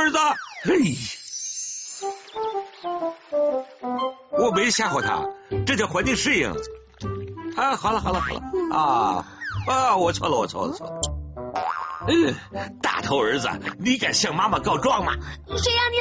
儿子，嘿，我没吓唬他，这叫环境适应。啊，好了啊，我错了。大头儿子，你敢向妈妈告状吗？ 谁让你